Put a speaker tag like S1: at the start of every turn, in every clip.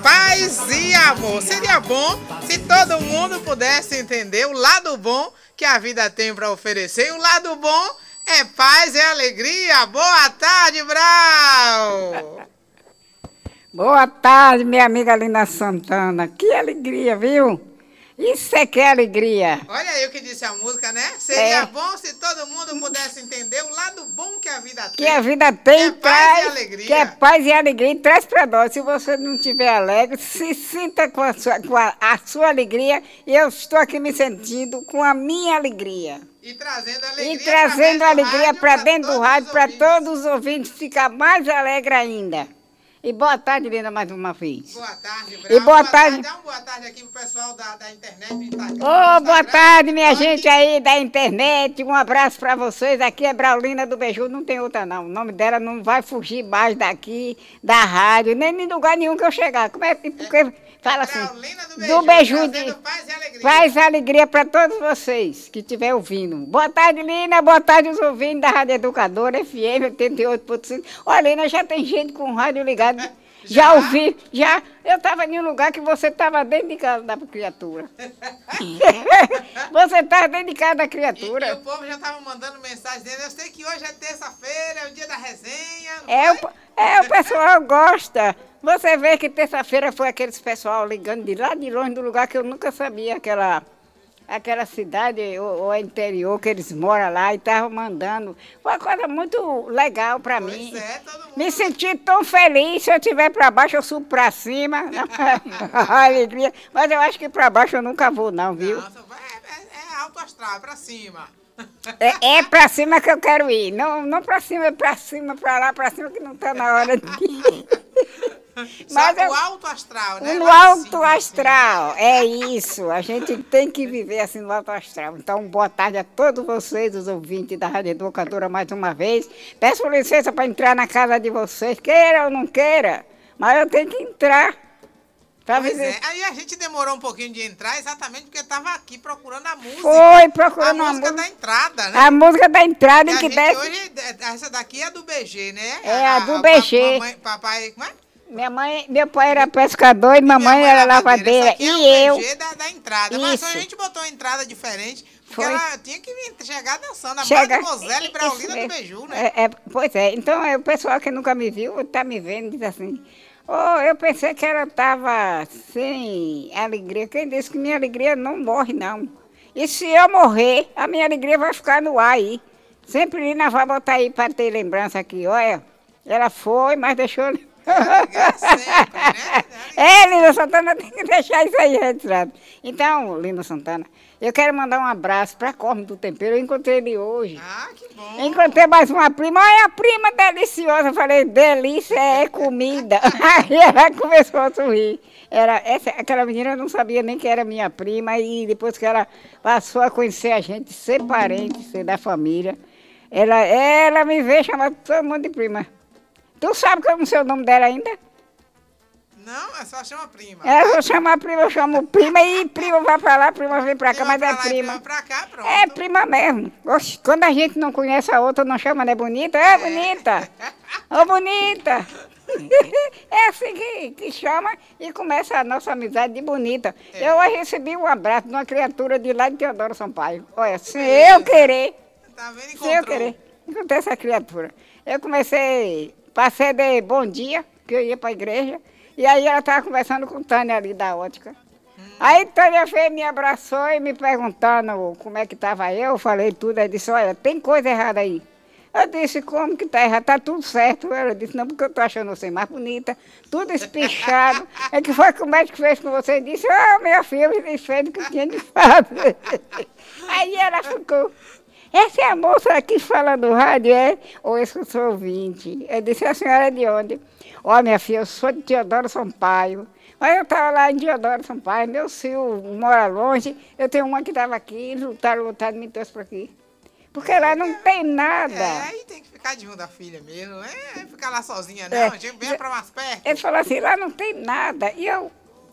S1: paz e amor. Seria bom se todo mundo pudesse entender o lado bom que a vida tem para oferecer. E o lado bom é paz e alegria. Boa tarde, Brau!
S2: Boa tarde, minha amiga Lina Santana. Que alegria, viu? Isso é que é alegria.
S1: Olha aí o que disse a música, né? Seria bom se todo mundo pudesse entender o lado bom que a vida tem.
S2: Que a vida tem,
S1: que é paz e alegria.
S2: Que é paz e alegria e traz para nós. Se você não estiver alegre, se sinta com a sua alegria. E eu estou aqui me sentindo com a minha alegria.
S1: E trazendo alegria
S2: para dentro do rádio, para todos os ouvintes ficar mais alegre ainda. E boa tarde, Lina, mais uma vez.
S1: Boa tarde, Brau.
S2: E boa tarde.
S1: Dá uma boa tarde aqui pro pessoal da internet.
S2: Boa tarde, minha gente aí da internet. Um abraço para vocês. Aqui é Braulina do Beiju, não tem outra não. O nome dela não vai fugir mais daqui, da rádio, nem em lugar nenhum que eu chegar. Como é que... Fala assim, do Beiju, paz e alegria para todos vocês que estiverem ouvindo. Boa tarde, Lina, boa tarde os ouvintes da Rádio Educadora, FM 88.5. Olha, Lina, já tem gente com o rádio ligado. Já ouvi, já. Eu estava em um lugar que você estava dentro de casa da criatura. Você estava dentro de casa da criatura.
S1: E o povo já estava mandando mensagem dele. Eu sei que hoje é terça-feira, é o dia da resenha.
S2: O pessoal gosta. Você vê que terça-feira foi aqueles pessoal ligando de lá de longe, do lugar que eu nunca sabia, aquela cidade ou interior que eles moram lá e estavam mandando. Foi uma coisa muito legal para mim.
S1: Todo mundo...
S2: Me senti tão feliz. Se eu estiver para baixo, eu subo para cima. Alegria. Mas eu acho que para baixo eu nunca vou, não, viu?
S1: Nossa, é alto astral, é para cima.
S2: É para cima que eu quero ir. Não para cima, é para cima, para lá, para cima, que não está na hora de ir.
S1: Mas o alto astral, né?
S2: No alto astral, é isso. A gente tem que viver assim no alto astral. Então, boa tarde a todos vocês, os ouvintes da Rádio Educadora, mais uma vez. Peço licença para entrar na casa de vocês, queira ou não queira, mas eu tenho que entrar.
S1: Pois é, aí a gente demorou um pouquinho de entrar exatamente porque estava aqui procurando a música.
S2: Foi procurando
S1: a música da entrada, né?
S2: A música da entrada.
S1: Hoje, essa daqui é do BG, né?
S2: É, a do BG.
S1: Papai, como é?
S2: Meu pai era pescador e mamãe era lavadeira.
S1: E
S2: eu.
S1: É o BG da entrada.
S2: Isso.
S1: Mas a gente botou uma entrada diferente, porque ela tinha que chegar dançando. A Mademoiselle Braulina do Beiju, né?
S2: Pois é. Então, o pessoal que nunca me viu, tá me vendo, diz assim: eu pensei que ela estava sem alegria. Quem disse que minha alegria não morre, não. E se eu morrer, a minha alegria vai ficar no ar aí. Sempre Lina vai botar aí para ter lembrança aqui. Olha, ela foi, mas deixou... Lina Santana tem que deixar isso aí registrado. Então, Lina Santana, eu quero mandar um abraço para Cosme do Tempero. Eu encontrei ele hoje.
S1: Ah, que bom.
S2: Encontrei mais uma prima. Olha, a prima deliciosa. Eu falei, delícia é comida. Aí ela começou a sorrir. Aquela menina não sabia nem que era minha prima. E depois que ela passou a conhecer a gente, ser parente, ser da família, ela me veio chamar todo mundo de prima. Tu sabe que eu não sei o nome dela ainda?
S1: Não, é só chama prima.
S2: Eu chamo a prima, eu chamo prima e prima vai pra lá, prima vem pra cá, mas é prima.
S1: Prima pra cá, pronto.
S2: É prima mesmo. Oxe, quando a gente não conhece a outra, não chama, né? Bonita? É bonita. Ô, bonita. É assim que chama e começa a nossa amizade de bonita. Eu hoje recebi um abraço de uma criatura de lá de Teodoro Sampaio. Olha, se eu querer,
S1: tá vendo?
S2: se eu querer, encontrei essa criatura. Eu passei de bom dia, que eu ia para a igreja, e aí ela estava conversando com Tânia ali da ótica. Aí Tânia veio, me abraçou e me perguntando como é que estava eu falei tudo. Ela disse, olha, tem coisa errada aí. Eu disse, como que está errado? Está tudo certo. Ela disse, não, porque eu estou achando você mais bonita, tudo espichado. É que foi que o médico fez com você e disse, minha filha, ele fez o que tinha de fazer. Aí ela ficou... Essa é a moça que fala no rádio, é? Ou eu sou ouvinte? Eu disse, a senhora é de onde? Minha filha, eu sou de Teodoro Sampaio. Mas eu estava lá em Teodoro Sampaio, meu filho mora longe, eu tenho uma que estava aqui, lutaram, me trouxe para aqui. Porque lá não tem nada.
S1: Aí tem que ficar de um da filha mesmo, ficar lá sozinha não, a gente vem para mais perto.
S2: Ele falou assim, lá não tem nada. E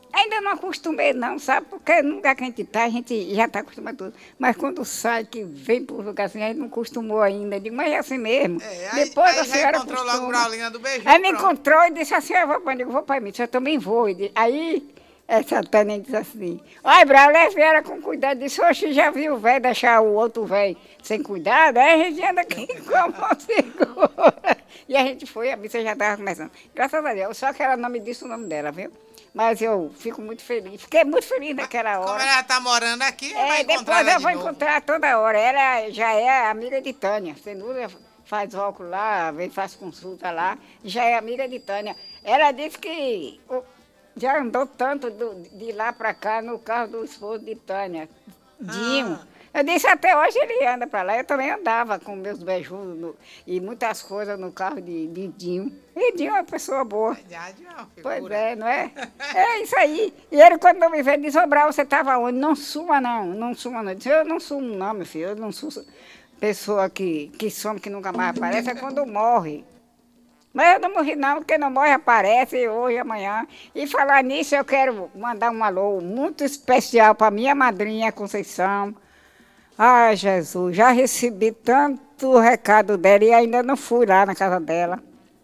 S2: Ainda não acostumei não, sabe? Porque no lugar que a gente já está acostumado a tudo. Mas quando sai, que vem para o lugar assim, a gente não acostumou ainda. Eu digo, mas é assim mesmo. Depois
S1: aí
S2: a senhora
S1: encontrou logo o Braulinha do beijinho.
S2: Aí me encontrou e disse assim, eu vou para mim, eu vou para mim, eu também vou. Aí essa Tânia disse assim, olha, Brau, leve ela com cuidado. Disse, oxe, já viu o velho deixar o outro velho sem cuidado? Aí a gente anda aqui com a mão segura. E a gente foi, a missa já estava começando. Graças a Deus, só que ela não me disse o nome dela, viu? Mas eu fico muito feliz. Fiquei muito feliz naquela hora.
S1: Como ela está morando aqui, vai encontrar
S2: depois
S1: ela
S2: eu
S1: de
S2: vou
S1: novo.
S2: encontrar toda hora. Ela já é amiga de Tânia. Cenura faz óculos lá, vem faz consulta lá. Já é amiga de Tânia. Ela disse que já andou tanto de lá para cá no carro do esposo de Tânia, Dinho. Eu disse, até hoje ele anda para lá. Eu também andava com meus beijos e muitas coisas no carro de Dinho. E Dinho é uma pessoa boa. Pois é, não é? É isso aí. E ele, quando me veio, disse, ô Brau, você estava onde? Não suma não, não suma não. Eu disse, eu não sumo não, meu filho. Eu não sou pessoa que some, que nunca mais aparece, é quando morre. Mas eu não morri não, porque não morre, aparece hoje, amanhã. E falar nisso, eu quero mandar um alô muito especial para minha madrinha Conceição. Ai, Jesus, já recebi tanto recado dela e ainda não fui lá na casa dela.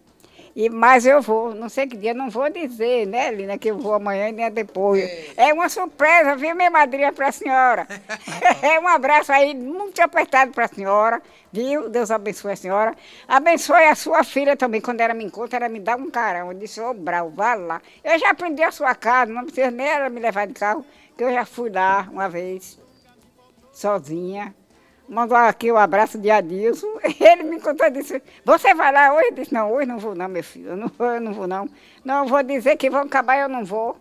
S2: Mas eu vou, não sei que dia, não vou dizer, né, Lina, que eu vou amanhã e nem depois. É uma surpresa, viu, minha madrinha, para a senhora. Um abraço aí, muito apertado para a senhora, viu? Deus abençoe a senhora. Abençoe a sua filha também, quando ela me encontra, ela me dá um carão. Eu disse, ô, Brau, vá lá. Eu já aprendi a sua casa, não precisa nem ela me levar de carro, que eu já fui lá uma vez, sozinha. Mandou aqui o abraço de Adilson. Ele me contou e disse, você vai lá hoje? Eu disse, não, hoje não vou não, meu filho. Eu não vou não. Não, vou dizer que vão acabar, eu não vou.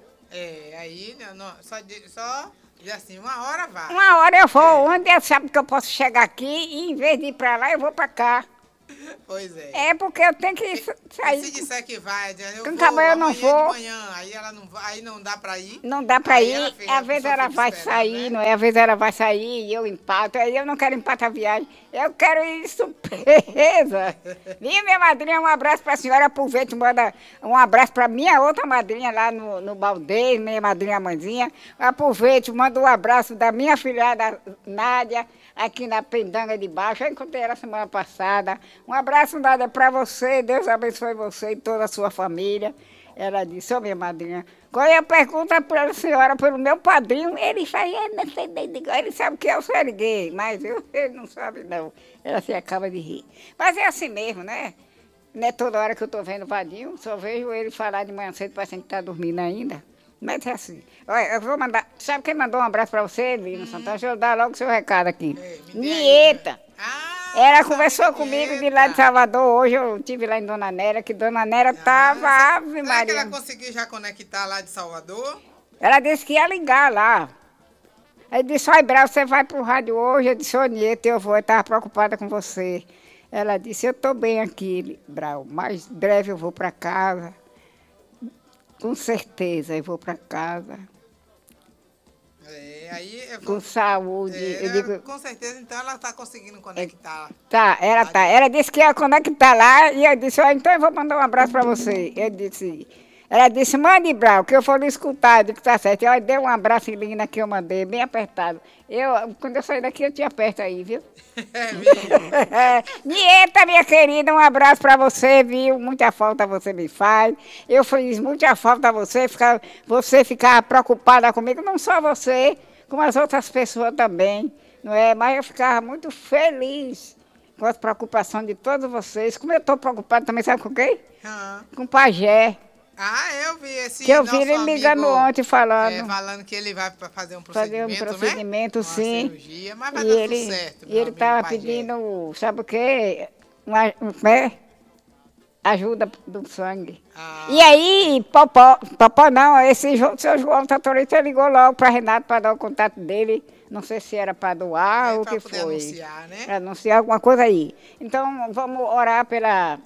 S1: Aí só diz assim, uma hora vai.
S2: Uma hora eu vou, onde eu sabe que eu posso chegar aqui e em vez de ir para lá, eu vou para cá.
S1: Pois é.
S2: É porque eu tenho que sair.
S1: Se disser que vai,
S2: eu vou, eu não vou.
S1: De manhã, aí não dá para ir.
S2: Não dá para ir. Às vezes ela vai sair, né? Não é? Às vezes ela vai sair e eu empato. Aí eu não quero empatar a viagem. Eu quero ir surpresa. Viu, minha madrinha? Um abraço para a senhora. Aproveito e manda um abraço para minha outra madrinha lá no Baldez, minha madrinha Mãezinha. Aproveito, manda um abraço da minha filhada Nádia, aqui na Pendanga de Baixo. Eu encontrei ela semana passada. Um abraço, Nádia, para você. Deus abençoe você e toda a sua família. Ela disse, ô minha madrinha, qual é a pergunta para a senhora, pelo meu padrinho? Ele faz, ele sabe que é o Serguei, mas ele não sabe não. Ela se acaba de rir. Mas é assim mesmo, né? Não é toda hora que eu estou vendo o Vadinho, só vejo ele falar de manhã cedo, parecendo que está dormindo ainda. Mas é assim. Olha, eu vou mandar. Sabe quem mandou um abraço para você, Lina Santana? Deixa eu dar logo o seu recado aqui. Nieta. Ela conversou comigo de lá de Salvador. Hoje eu estive lá em Dona Nélia, que Dona Nélia estava Ave Maria.
S1: Será que ela conseguiu já conectar lá de Salvador?
S2: Ela disse que ia ligar lá. Aí disse, olha, Brau, você vai pro rádio hoje? Eu disse, ô Nieta, eu vou. Eu estava preocupada com você. Ela disse, eu estou bem aqui, Brau, mas breve eu vou para casa. Com certeza eu vou para casa. Com saúde.
S1: Com certeza, então ela está conseguindo conectar.
S2: Ela disse que ia conectar lá e eu disse, então eu vou mandar um abraço para você. Ela disse, mande, Brau, que eu for lhe escutar. Eu disse, tá certo. Ela deu um abraço em Lina que eu mandei, bem apertado. Quando eu sair daqui, eu te aperto aí, viu? Nieta, minha querida, um abraço para você, viu? Muita falta você me faz. Eu fiz muita falta a você ficar preocupada comigo, não só você, como as outras pessoas também, não é? Mas eu ficava muito feliz com as preocupações de todos vocês. Como eu estou preocupada também, sabe com quem? Com o Pajé.
S1: Eu vi esse.
S2: Que eu vi ele me ligando ontem falando.
S1: Falando que ele vai fazer um
S2: procedimento,
S1: né?
S2: sim.
S1: Uma cirurgia, mas vai dar tudo certo.
S2: E ele estava pedindo, sabe o quê? Ajuda do sangue. E aí, Popó não, esse seu João Tatorita ligou logo para Renato para dar o contato dele. Não sei se era para doar ou o que foi.
S1: Anunciar, né?
S2: Para anunciar alguma coisa aí. Então, vamos orar pela...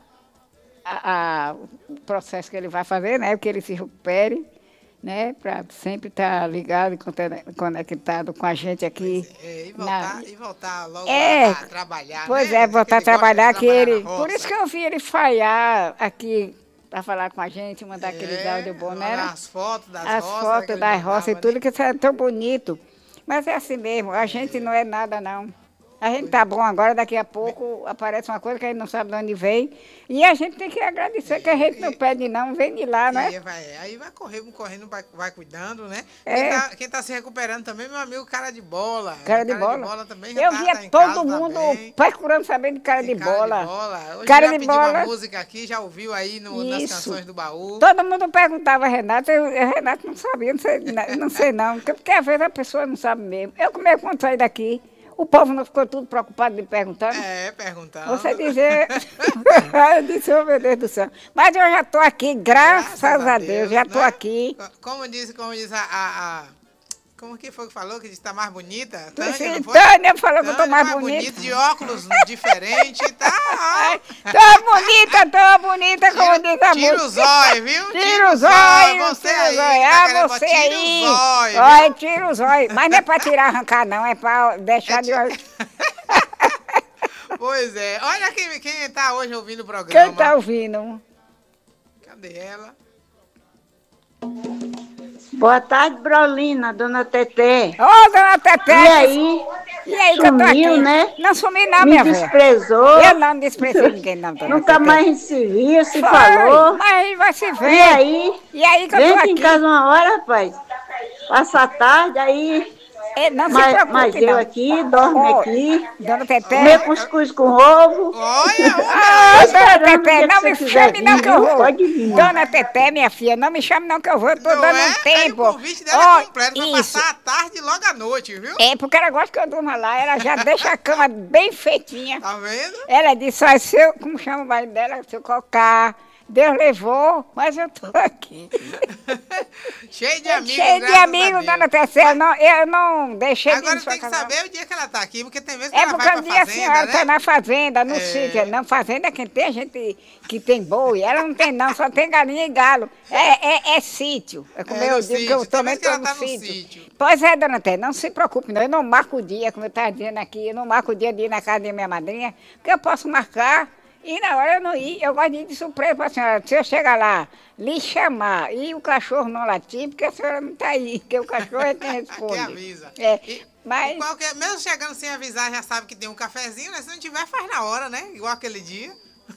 S2: o processo que ele vai fazer, né? Que ele se recupere, né? Para sempre estar ligado e conectado com a gente aqui.
S1: E voltar logo a trabalhar,
S2: pois
S1: né?
S2: Voltar a trabalhar, que ele... Por isso que eu vi ele falhar aqui para falar com a gente, mandar aqueles áudios bons, né?
S1: As fotos das
S2: As
S1: roças.
S2: fotos das roças e
S1: né?
S2: tudo, que isso é tão bonito. Mas é assim mesmo, a gente não é nada, não. A gente tá bom agora, daqui a pouco aparece uma coisa que a gente não sabe de onde vem. E a gente tem que agradecer, que a gente não pede não, vem de lá, né?
S1: Aí vai correndo, vai cuidando, né?
S2: É.
S1: Quem tá se recuperando também, meu amigo Cara de Bola.
S2: Cara de bola.
S1: Também já
S2: Eu
S1: tá
S2: via
S1: em
S2: todo
S1: casa
S2: mundo
S1: também.
S2: procurando saber de cara de bola.
S1: Hoje
S2: Cara
S1: já
S2: de
S1: pediu
S2: bola.
S1: uma música aqui, já ouviu aí nas
S2: Isso.
S1: canções do baú.
S2: Todo mundo perguntava a Renata, Renata não sabia, não sei não, porque às vezes a pessoa não sabe mesmo. Eu mesmo quando saí daqui, o povo não ficou tudo preocupado de perguntar.
S1: Perguntando.
S2: Você dizer, eu disse, oh meu Deus do céu. Mas eu já estou aqui, graças a Deus, já estou
S1: né?
S2: aqui.
S1: Como diz como que foi que falou que está mais bonita?
S2: Sim,
S1: não foi?
S2: Tânia falou que eu estou mais bonita.
S1: De óculos diferente, tá?
S2: Tô bonita, como diz a
S1: Tira
S2: música.
S1: o zóio, viu?
S2: Tira o zóio,
S1: Você
S2: tira o
S1: aí,
S2: zóio.
S1: tá querendo,
S2: Você
S1: tira
S2: aí.
S1: o zóio,
S2: Olha, tira o zóio. Mas não é para tirar, arrancar, não. É para deixar de...
S1: Pois é. Olha quem tá hoje ouvindo o programa.
S2: Quem tá ouvindo?
S1: Cadê ela?
S3: Boa tarde, Brolina, dona Tetê.
S2: Ô, dona Tetê.
S3: E aí?
S2: E aí que eu tô aqui?
S3: Sumiu, né?
S2: Não sumi não,
S3: Me
S2: minha velha.
S3: desprezou.
S2: Eu não desprezei ninguém, não, dona
S3: Nunca
S2: Tetê.
S3: mais se viu, se
S2: Foi,
S3: falou.
S2: mas vai se ver.
S3: E aí?
S2: Que eu
S3: Vem
S2: tô
S3: aqui em
S2: aqui.
S3: casa uma hora, rapaz. Passa a tarde, aí...
S2: Não se
S3: Mas
S2: preocupe,
S3: eu
S2: não.
S3: aqui, dorme
S2: Ô,
S3: aqui.
S2: Dona Tetê.
S3: Comer cuscuz com ovo.
S1: Olha,
S2: Ah,
S3: Tô
S2: dona
S3: esperando o
S2: Tetê,
S3: dia
S2: não
S3: que
S2: me
S3: você quiser
S2: chame não
S3: vir,
S2: que eu
S3: viu?
S2: vou.
S3: Pode vir.
S2: Dona Tetê, minha filha, não me chame não que eu vou. Eu tô
S1: não
S2: dando
S1: é?
S2: um tempo.
S1: Aí o convite dela
S2: Ó,
S1: é completo, pra
S2: isso.
S1: passar a tarde e logo à noite, viu?
S2: É, porque ela gosta que eu durma lá. Ela já deixa a cama bem feitinha.
S1: Tá vendo?
S2: Ela disse, olha, se eu, como chama o marido dela, se eu colocar, Deus levou, mas eu tô aqui.
S1: Cheio de amigos,
S2: Cheio de
S1: graças a
S2: amigos,
S1: Deus.
S2: dona Tetê. Eu não deixei de ir
S1: Agora
S2: na sua
S1: tem que
S2: casa.
S1: saber o dia que ela tá aqui, porque tem vezes que
S2: É
S1: ela
S2: porque
S1: vai pra
S2: um dia a
S1: fazenda,
S2: senhora
S1: né?
S2: está na fazenda, no
S1: É.
S2: sítio. Na fazenda quem tem, a gente que tem boi. Ela não tem não, só tem galinha e galo. É sítio. É como
S1: É,
S2: eu
S1: no
S2: digo, que
S1: sítio.
S2: eu
S1: Tem
S2: também
S1: vez que ela
S2: estou no
S1: tá no
S2: sítio.
S1: sítio.
S2: Pois é, dona Té, não se preocupe não. Eu não marco o dia, como eu estava dizendo aqui. Eu não marco o dia de ir na casa da minha madrinha, porque eu posso marcar e na hora eu não ir. Eu gosto de ir de surpresa para a senhora. Se eu chegar lá, lhe chamar e o cachorro não latir, porque a senhora não está aí, porque o cachorro é quem responde.
S1: Que avisa.
S2: É,
S1: E
S2: mas...
S1: mesmo chegando sem avisar, já sabe que tem um cafezinho, né? Se não tiver, faz na hora, né? Igual aquele dia.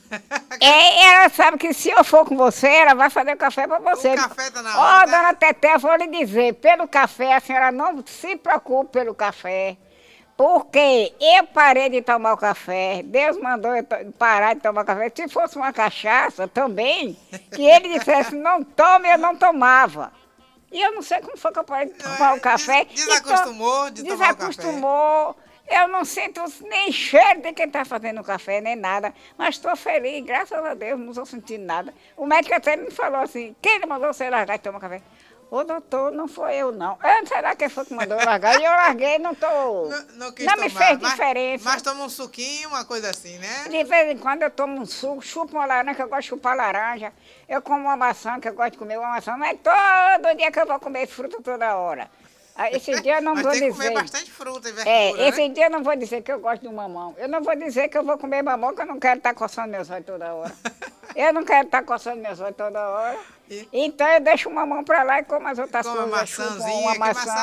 S2: Ela sabe que se eu for com você, ela vai fazer o café para você.
S1: O café tá na
S2: Ó,
S1: hora, tá?
S2: dona Teté, eu vou lhe dizer, pelo café, a senhora não se preocupe pelo café, porque eu parei de tomar o café, Deus mandou eu parar de tomar café. Se fosse uma cachaça também, que ele dissesse não tome, eu não tomava. E eu não sei como foi que eu parei de tomar o café.
S1: Desacostumou de tomar o café.
S2: Desacostumou. Eu não sinto nem cheiro de quem está fazendo o café, nem nada. Mas estou feliz, graças a Deus, não estou sentindo nada. O médico até me falou assim, quem mandou você largar de tomar café? Ô, doutor, não foi eu, não. Será que foi que mandou eu largar? E eu larguei, não estou... Não me fez diferença.
S1: Mas toma um suquinho, uma coisa assim, né?
S2: De vez em quando eu tomo um suco, chupo uma laranja, que eu gosto de chupar laranja. Eu como uma maçã, que eu gosto de comer uma maçã. Mas todo dia que eu vou comer fruta toda hora. Esse dia eu não
S1: Mas
S2: vou
S1: tem que
S2: dizer.
S1: comer bastante fruta e verdura,
S2: Esse
S1: né?
S2: dia eu não vou dizer que eu gosto de um mamão. Eu não vou dizer que eu vou comer mamão, que eu não quero estar coçando meus olhos toda hora. Eu não quero estar coçando meus olhos toda hora. Então eu deixo o mamão para lá e como as outras
S1: Como
S2: coisas.
S1: uma maçãzinha,
S2: Uma maçã,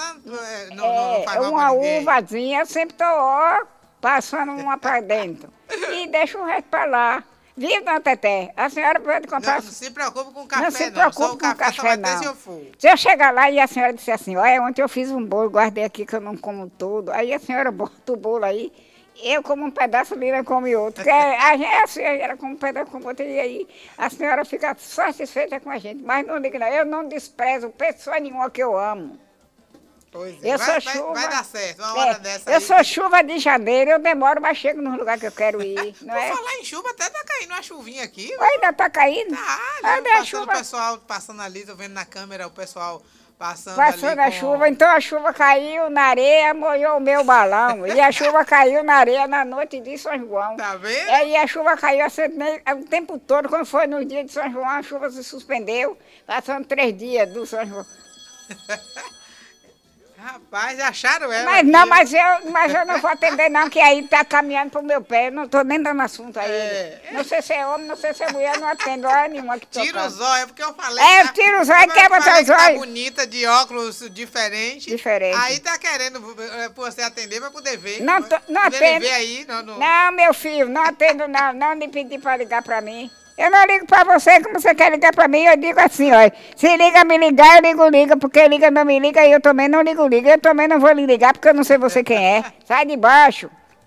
S1: não faz mal
S2: uma
S1: pra ninguém.
S2: uvazinha, eu sempre estou passando uma para dentro. E deixo o resto para lá. Viu, dona Teté? A senhora pode comprar...
S1: Não se preocupe com o café,
S2: Não se preocupe
S1: Só o
S2: com o café,
S1: só vai ter
S2: não.
S1: se eu for.
S2: Se eu chegar lá e a senhora disser assim, olha, ontem eu fiz um bolo, guardei aqui que eu não como tudo. Aí a senhora bota o bolo aí, eu como um pedaço, a Lina come outro. Porque a gente, a senhora come um pedaço, come outro, e aí a senhora fica satisfeita com a gente. Mas não diga não, eu não desprezo pessoa nenhuma que eu amo.
S1: Pois é,
S2: Eu sou chuva.
S1: vai dar certo, uma hora dessa
S2: eu
S1: aí.
S2: sou chuva de janeiro, eu demoro, mas chego no lugar que eu quero ir, não
S1: Por
S2: é?
S1: falar em chuva, até tá caindo uma chuvinha aqui.
S2: Ainda tá caindo?
S1: Tá,
S2: Ainda a
S1: passando
S2: chuva...
S1: o pessoal passando ali, tô vendo na câmera o pessoal passando
S2: Passando
S1: ali
S2: a chuva, então a chuva caiu na areia, molhou o meu balão. E a chuva caiu na areia na noite de São João.
S1: Tá vendo?
S2: E a chuva caiu assim, o tempo todo, quando foi no dia de São João, a chuva se suspendeu, passando 3 dias do São João.
S1: Rapaz, acharam ela
S2: Mas
S1: aqui,
S2: não,
S1: viu?
S2: mas eu não vou atender não, que aí tá caminhando pro meu pé, eu não tô nem dando assunto a ele. Não sei se é homem, não sei se é mulher, não atendo hora nenhuma que toca.
S1: Tira os olhos, é porque eu falei.
S2: É, tira os olhos,
S1: eu
S2: quebra
S1: falei
S2: teus
S1: que tá
S2: olhos.
S1: bonita, de óculos diferente.
S2: Diferente.
S1: Aí tá querendo você atender pra poder ver.
S2: Não
S1: poder
S2: atendo.
S1: ver aí. No...
S2: Não, meu filho, não atendo não, não me pedir pra ligar pra mim. Eu não ligo pra você como você quer ligar pra mim, eu digo assim, ó. Se liga me ligar, eu ligo, porque liga não me liga, eu também não ligo. Eu também não vou lhe ligar, porque eu não sei você quem é. Sai de baixo.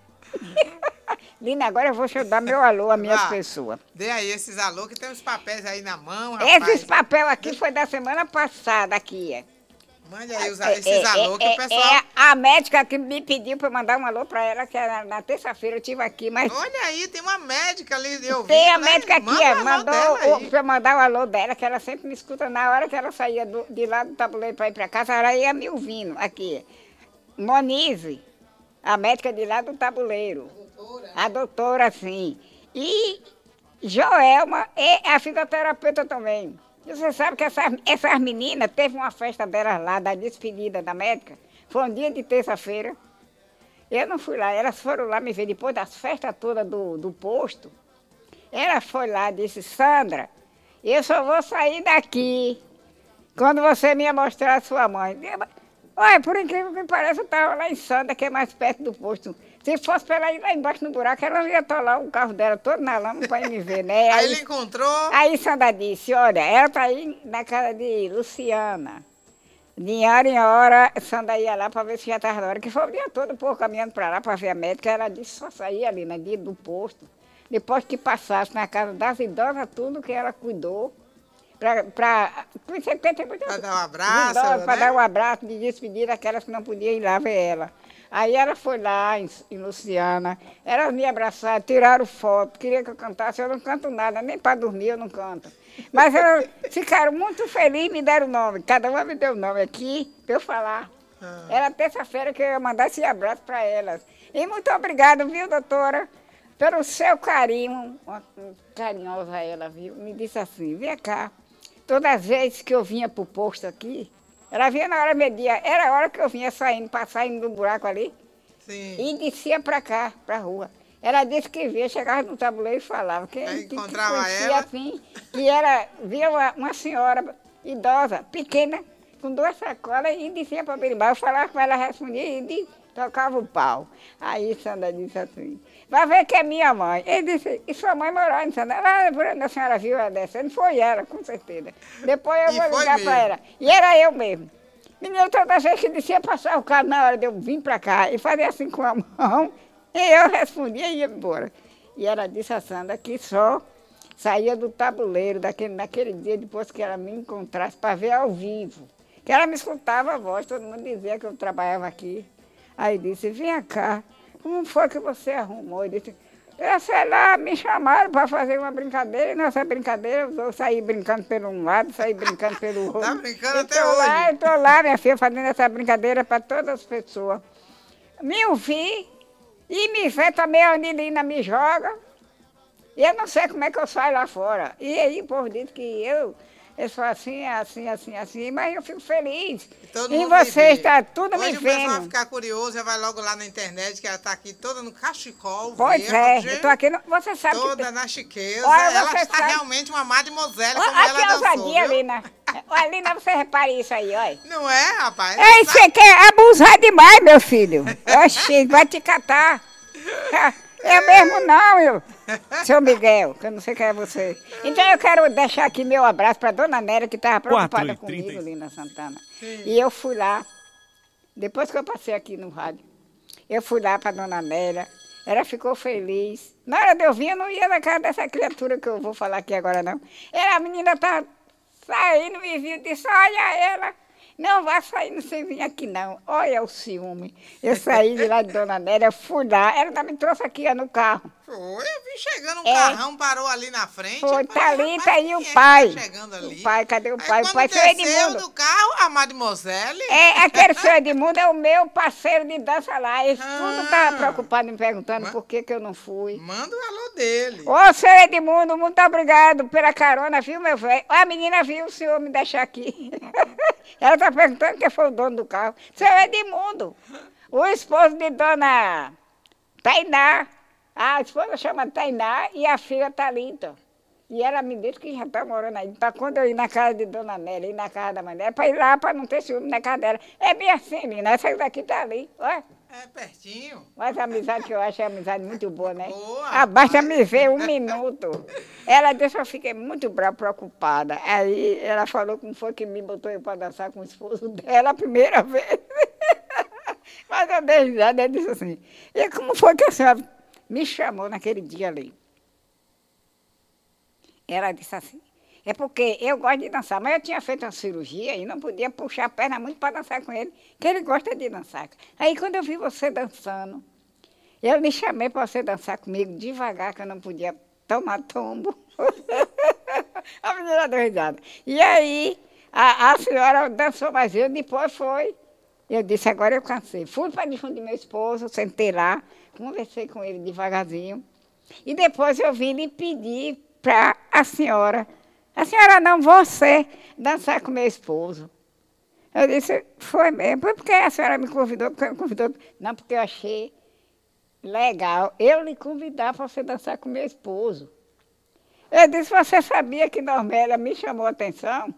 S2: Lina, agora eu vou dar meu alô às minhas pessoas.
S1: Dê aí esses alô, que tem os papéis aí na mão, rapaz.
S2: Esses papéis aqui foi da semana passada aqui, Mande
S1: aí esses alô que o pessoal...
S2: a médica que me pediu para mandar um alô para ela, que era na terça-feira eu estive aqui, mas...
S1: Olha aí, tem uma médica ali, eu vi.
S2: Tem a médica aqui, mandou para mandar o alô dela, que ela sempre me escuta na hora que ela saía de lá do tabuleiro para ir para casa, ela ia me ouvindo aqui. Monize, a médica de lá do tabuleiro. A doutora, sim. E Joelma é a fisioterapeuta também. Você sabe que essas meninas, teve uma festa delas lá, da despedida da médica, foi um dia de terça-feira. Eu não fui lá, elas foram lá me ver depois das festas todas do posto. Ela foi lá e disse, Sandra, eu só vou sair daqui quando você me mostrar a sua mãe. Olha, por incrível que pareça, eu estava lá em Sandra, que é mais perto do posto. Se fosse para ela ir lá embaixo no buraco, ela ia atolar o carro dela todo na lama para ir me ver, né?
S1: Aí ele encontrou...
S2: Aí Sandra disse, olha, ela está aí na casa de Luciana. De hora em hora, Sandra ia lá para ver se já estava na hora, que foi o dia todo, pô, caminhando para lá para ver a médica. Ela disse só sair ali na dia do posto, depois que passasse na casa das idosas, tudo que ela cuidou. Para
S1: dar um abraço,
S2: para dar um abraço de despedida daquelas que não podiam ir lá ver ela. Aí ela foi lá em Luciana, elas me abraçaram, tiraram foto, queria que eu cantasse, eu não canto nada, nem para dormir eu não canto. Mas elas ficaram muito felizes e me deram o nome, cada uma me deu o nome aqui para eu falar. Era terça-feira que eu ia mandar esse abraço para elas. E muito obrigada, viu, doutora, pelo seu carinho, carinhosa ela, viu, me disse assim, vem cá. Todas as vezes que eu vinha para o posto aqui, ela vinha na hora meia-dia, era a hora que eu vinha saindo do buraco ali.
S1: Sim.
S2: E descia para cá, para a rua. Ela disse que via, chegava no tabuleiro e falava. Que
S1: encontrava
S2: conhecia,
S1: ela.
S2: Assim, que via uma senhora idosa, pequena, com 2 sacolas e descia para berimbau. Eu falava com ela, respondia e tocava o pau. Aí Sandra disse assim, vai ver que é minha mãe. Ele disse, e sua mãe morou em Sandra? A senhora viu ela descendo? Foi ela, com certeza. Depois eu vou ligar para ela. E era eu mesmo. Menina, toda vez que descia, passar o carro na hora de eu vir para cá e fazer assim com a mão, e eu respondia e ia embora. E ela disse a Sandra que só saía do tabuleiro naquele dia, depois que ela me encontrasse, para ver ao vivo. Que ela me escutava a voz, todo mundo dizia que eu trabalhava aqui. Aí disse, vem cá, como foi que você arrumou? Eu disse, eu sei lá, me chamaram para fazer uma brincadeira, e nessa brincadeira eu saí brincando pelo um lado, saí brincando pelo outro.
S1: Tá brincando até hoje.
S2: Eu estou lá, minha filha, fazendo essa brincadeira para todas as pessoas. Me ouvi e me vê também onde Lina me joga. E eu não sei como é que eu saio lá fora. E aí o povo diz que eu sou assim, mas eu fico feliz. E você está tudo me vendo. Hoje o pessoal
S1: ficar curioso, já vai logo lá na internet, que ela está aqui toda no cachecol.
S2: Pois
S1: verde,
S2: eu estou aqui, você sabe
S1: toda na chiqueza.
S2: Olha,
S1: ela está realmente uma mademoiselle, como ela dançou.
S2: Que ousadia, Lina. Olha, Lina, você repare isso aí, olha.
S1: Não é, rapaz?
S2: Ei, você quer abusar demais, meu filho. Oxi, vai te catar. Eu mesmo não, seu Miguel, que eu não sei quem é você. Então eu quero deixar aqui meu abraço para dona Nélia, que estava preocupada comigo, Lina Santana. Sim. E eu fui lá, depois que eu passei aqui no rádio, eu fui lá para dona Nélia, ela ficou feliz. Na hora de eu vir, eu não ia na casa dessa criatura que eu vou falar aqui agora, não. A menina estava saindo, me viu e disse, olha ela. Não vai sair sem vir aqui, não. Olha o ciúme. Eu saí de lá de Dona Nélia, fui lá. Ela me trouxe aqui no carro.
S1: Foi, eu vi chegando um carrão, parou ali na frente.
S2: Foi, tá ali, tá aí o pai.
S1: Tá chegando ali.
S2: O pai, cadê o pai?
S1: Aí,
S2: o pai
S1: foi Edmundo. Do carro, a mademoiselle.
S2: Aquele seu Edmundo é o meu parceiro de dança lá. Ele tudo tá preocupado me perguntando por que eu não fui.
S1: Manda o alô dele.
S2: Ô, seu Edmundo, muito obrigado pela carona, viu, meu velho? A menina viu o senhor me deixar aqui. Ela está perguntando quem foi o dono do carro. Seu Edmundo, o esposo de dona Tainá. A esposa chama Tainá e a filha Thalita. E ela me disse que já está morando aí. Então, quando eu ir na casa de dona Nélia, ir na casa da mãe dela, para ir lá, para não ter ciúme na casa dela. É bem assim, menina, essa daqui está ali, olha.
S1: É pertinho.
S2: Mas a amizade que eu acho é uma amizade muito boa, né?
S1: Boa.
S2: Basta me ver 1 minuto. Ela disse que eu fiquei muito brava, preocupada. Aí ela falou como foi que me botou eu para dançar com o esposo dela a primeira vez. Mas eu dei risada, ela disse assim, e como foi que a senhora me chamou naquele dia ali? Ela disse assim, é porque eu gosto de dançar, mas eu tinha feito uma cirurgia e não podia puxar a perna muito para dançar com ele, que ele gosta de dançar. Aí quando eu vi você dançando, eu me chamei para você dançar comigo devagar, que eu não podia tomar tombo. A menina deu risada. E aí a senhora dançou mais eu, depois foi. Eu disse, agora eu cansei. Fui para junto de meu esposo, sentei lá, conversei com ele devagarzinho. E depois eu vim lhe pedir para a senhora não, você, dançar com meu esposo. Eu disse, foi mesmo, foi porque a senhora me convidou, porque me convidou. Não, porque eu achei legal eu lhe convidar para você dançar com meu esposo. Eu disse, você sabia que Normélia me chamou a atenção?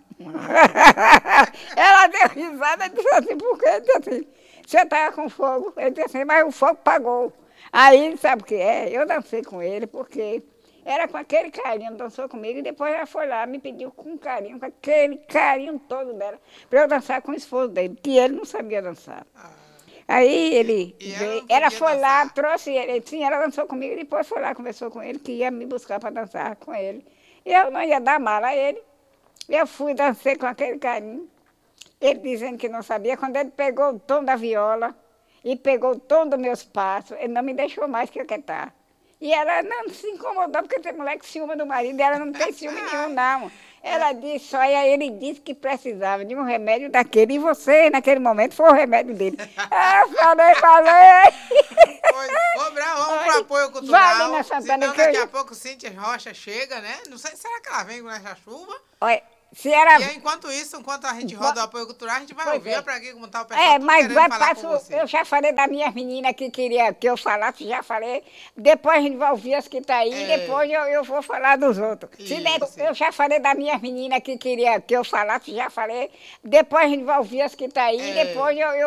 S2: Ela deu risada e disse assim, por quê? Eu disse assim, você estava com fogo. Eu disse assim, mas o fogo pagou. Aí, sabe o que é? Eu dancei com ele porque era com aquele carinho, dançou comigo, e depois ela foi lá, me pediu com carinho, com aquele carinho todo dela, para eu dançar com o esposo dele, que ele não sabia dançar. Aí ele veio, ela foi lá, trouxe ele, sim, ela dançou comigo, e depois foi lá, conversou com ele, que ia me buscar para dançar com ele. E eu não ia dar mala a ele, eu fui, dancei com aquele carinho, ele dizendo que não sabia, quando ele pegou o tom da viola, e pegou o tom dos meus passos, ele não me deixou mais que eu cantar. E ela não se incomodou, porque tem mulher que ciúma do marido, e ela não tem ciúme nenhum, não. Ela disse, olha, ele disse que precisava de um remédio daquele, e você, naquele momento, foi o remédio dele. Falei.
S1: Pois, vamos para o apoio cultural,
S2: Vale,
S1: senão daqui a pouco Cíntia Rocha chega, né? Não sei, será que ela vem com essa chuva?
S2: Olha, se era...
S1: E aí, enquanto a gente roda o apoio cultural, a gente vai ouvir para aqui como está o pessoal
S2: mas vai
S1: falar com você.
S2: Eu já falei das minhas meninas que queria que eu falasse, já falei. Depois a gente vai ouvir as que estão aí, depois eu vou falar dos outros. Eu já falei das minhas meninas que queria que eu falasse, já falei. Depois a gente vai ouvir as que estão aí, depois eu